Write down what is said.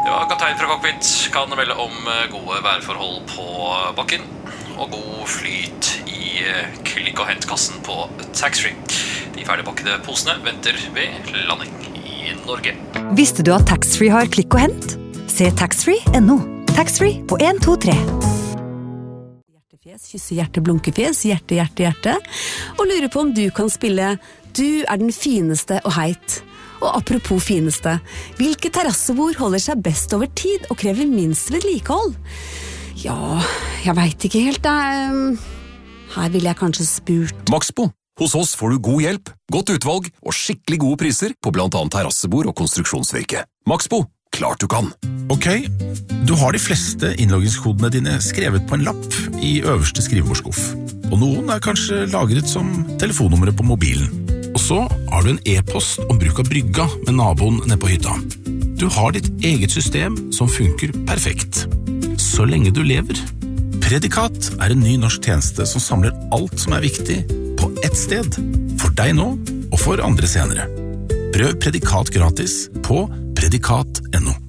Ja, kaptein fra cockpit kan melde om gode værforhold på bakken og god flyt i klikk- og hentkassen på taxfree. De ferdigpakkede posene venter ved landing i Norge. Visste du at taxfree har klikk og hent? Se taxfree.no. Taxfree på 1, 2, 3. Hjertefjes, kysse hjerte, blunkefjes, hjerte, hjerte, hjerte. Og lurer på om du kan spille Du er den fineste og heit. Og apropos fineste, hvilke terrassebord holder seg best over tid og krever minst vedlikehold? Ja, jeg vet ikke helt. Her vil jeg kanskje spurt. Maxbo. Hos oss får du god hjelp, godt utvalg og skikkelig gode priser på blant annet terrassebord og konstruksjonsvirke. Maxbo. Klart du kan. Ok, du har de fleste innloggingskodene dine skrevet på en lapp i øverste skrivebordskuff. Og noen er kanskje lagret som telefonnummeret på mobilen. Og så har du en e-post om bruk av brygga med naboen nede på hytta. Du har ditt eget system som funker perfekt. Så lenge du lever. Predikat er en ny norsk tjeneste som samler alt som er viktig på ett sted. For deg nå, og for andre senere. Prøv Predikat gratis på predikat.no.